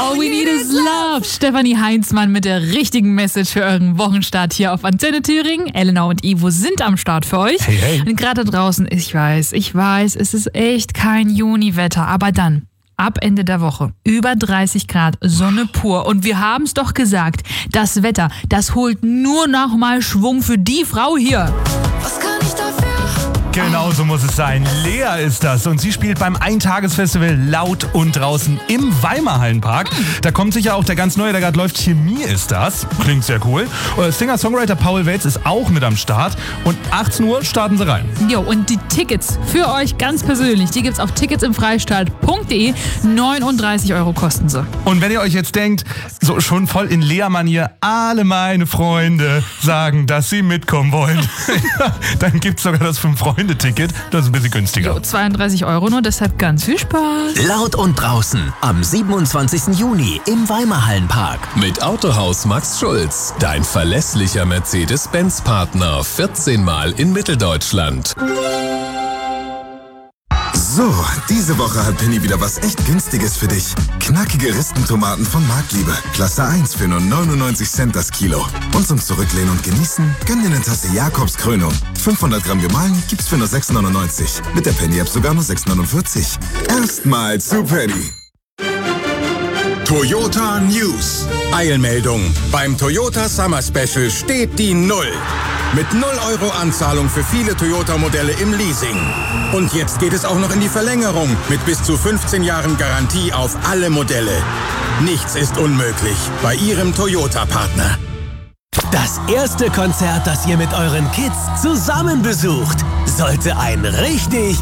All we need is love. Stefanie Heinzmann mit der richtigen Message für euren Wochenstart hier auf Antenne Thüringen. Elena und Ivo sind am Start für euch. Hey. Und gerade draußen, ich weiß, es ist echt kein Juniwetter, aber dann, ab Ende der Woche, über 30 Grad, Sonne pur. Und wir haben es doch gesagt, das Wetter, das holt nur noch mal Schwung für die Frau hier. Was kann ich dafür? Genau so muss es sein. Lea ist das und sie spielt beim Eintagesfestival Laut und Draußen im Weimar Hallenpark. Da kommt sicher auch der ganz neue, der gerade läuft. Chemie ist das. Klingt sehr cool. Singer-Songwriter Paul Welz ist auch mit am Start. Und 18 Uhr starten sie rein. Jo, und die Tickets für euch ganz persönlich, die gibt's auf ticketsimfreistaat.de. 39 € kosten sie. Und wenn ihr euch jetzt denkt, so schon voll in Lea-Manier, alle meine Freunde sagen, dass sie mitkommen wollen, dann gibt's sogar das 5-Freunde-Ticket. Das ist ein bisschen günstiger. Jo, 32 € nur, deshalb ganz viel Spaß. Laut und draußen am 27. Juni im Weimar Hallenpark. Mit Autohaus Max Schulz, dein verlässlicher Mercedes-Benz-Partner, 14 Mal in Mitteldeutschland. So, diese Woche hat Penny wieder was echt Günstiges für dich. Knackige Ristentomaten von Marktliebe. Klasse 1 für nur 99 Cent das Kilo. Und zum Zurücklehnen und Genießen, gönn dir eine Tasse Jakobs Krönung. 500 Gramm gemahlen gibt's für nur 6,99. Mit der Penny-App sogar nur 6,49. Erstmal zu Penny. Toyota News. Eilmeldung. Beim Toyota Summer Special steht die Null. Mit 0 € Anzahlung für viele Toyota-Modelle im Leasing. Und jetzt geht es auch noch in die Verlängerung mit bis zu 15 Jahren Garantie auf alle Modelle. Nichts ist unmöglich bei Ihrem Toyota-Partner. Das erste Konzert, das ihr mit euren Kids zusammen besucht, sollte ein richtig